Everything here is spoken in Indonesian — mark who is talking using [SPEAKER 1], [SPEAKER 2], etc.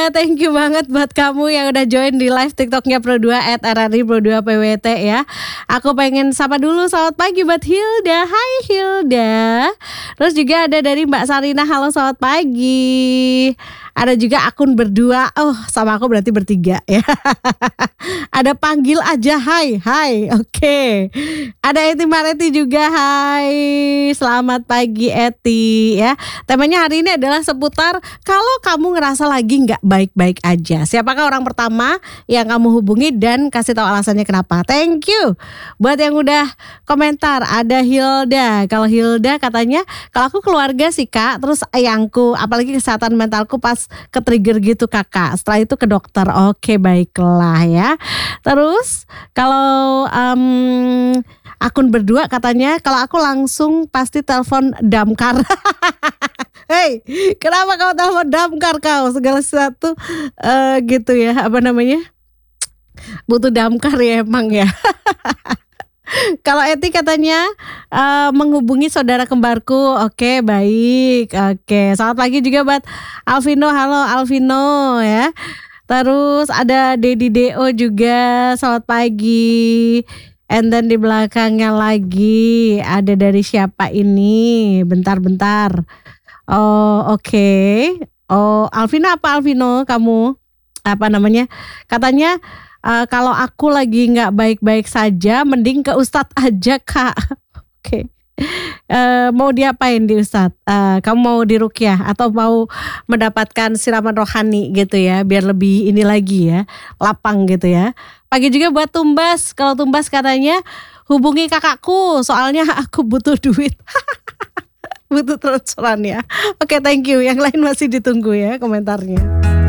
[SPEAKER 1] thank you banget buat kamu yang udah join di live TikToknya Pro2 @RRI Pro2 PWT ya. Aku pengen sapa dulu, selamat pagi buat Hilda. Hai Hilda. Terus juga ada dari Mbak Sarina, halo selamat pagi. Ada juga akun berdua, sama aku berarti bertiga ya. Ada panggil aja, hai, oke. Ada Eti Mareti juga, hai. Selamat pagi Eti ya. Temanya hari ini adalah seputar kalau kamu ngerasa lagi nggak baik-baik aja. Siapakah orang pertama yang kamu hubungi dan kasih tahu alasannya kenapa? Thank you buat yang udah komentar. Ada Hilda. Kalau Hilda katanya kalau aku keluarga sih Kak, terus ayangku, apalagi kesehatan mentalku pas ke-trigger gitu Kakak. Setelah itu ke dokter. Oke, baiklah ya. Terus kalau akun berdua katanya kalau aku langsung pasti telepon damkar. Hei, kenapa kau telepon damkar kau? Segala sesuatu gitu ya, apa namanya? Butuh damkar ya emang ya. Kalau Eti katanya menghubungi saudara kembarku. Oke, baik. Oke, selamat pagi juga buat Alvino. Halo Alvino ya. Terus ada Dedi Deo juga, selamat pagi. And then di belakangnya lagi ada dari siapa ini? Bentar. Oh, oke. Oh, Alvino apa Alvino kamu? Apa namanya? Katanya kalau aku lagi nggak baik-baik saja, mending ke Ustadz aja Kak. Oke. Mau diapain di Ustadz? Kamu mau diruqyah atau mau mendapatkan siraman rohani gitu ya, biar lebih ini lagi ya, lapang gitu ya. Pagi juga buat Tumbas. Kalau Tumbas katanya hubungi kakakku, soalnya aku butuh duit. Butuh transferan ya. Oke, thank you. Yang lain masih ditunggu ya komentarnya.